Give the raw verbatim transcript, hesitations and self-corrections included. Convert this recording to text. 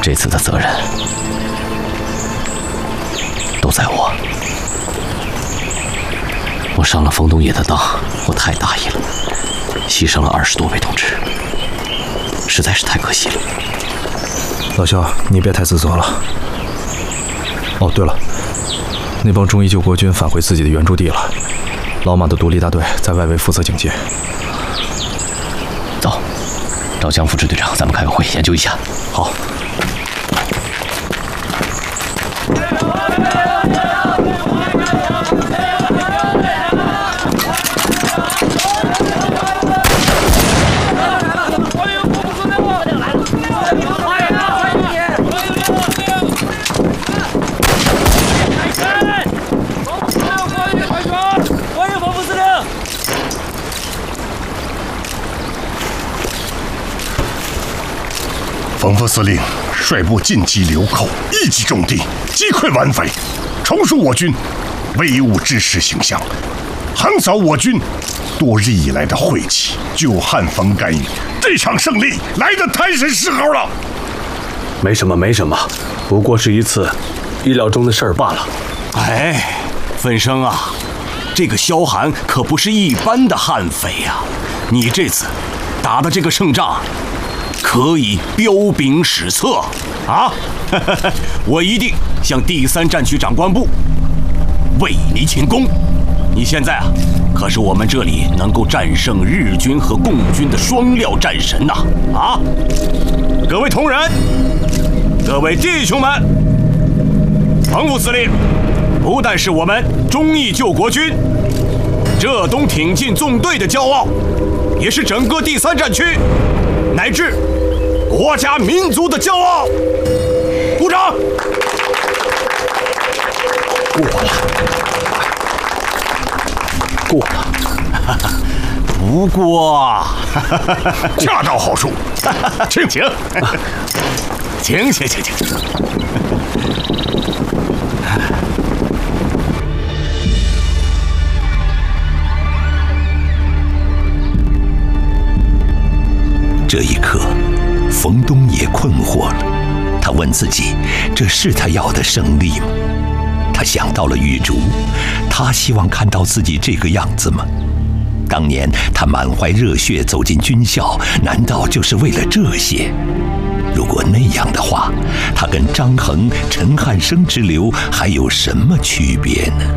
这次的责任都在我。我上了冯东野的当，我太大意了，牺牲了二十多位同志，实在是太可惜了。 老肖，你别太自责了。哦，对了，那帮忠义救国军返回自己的原驻地了，老马的独立大队在外围负责警戒。 走，找江副支队长，咱们开个会，研究一下。 好。 冯副司令率部进击流寇，一击中地，击溃顽匪，重塑我军威武之势形象，横扫我军多日以来的晦气，久旱逢甘雨。这场胜利来得太是时候了。 没什么，没什么，不过是一次意料中的事儿罢了。 哎，奋生啊，这个萧寒可不是一般的悍匪呀！你这次打的这个胜仗，可以彪炳史册啊！我一定向第三战区长官部为你请功。你现在啊，可是我们这里能够战胜日军和共军的双料战神呐！啊，各位同仁，各位弟兄们，冯副司令不但是我们忠义救国军浙东挺进纵队的骄傲，也是整个第三战区乃至国家民族的骄傲。鼓掌！ 过了，过了。 不过， 恰到好处。 请请，请请请请。 这一刻，冯东也困惑了。他问自己：这是他要的胜利吗？他想到了玉竹，他希望看到自己这个样子吗？当年他满怀热血走进军校，难道就是为了这些？如果那样的话，他跟张衡、陈汉生之流还有什么区别呢？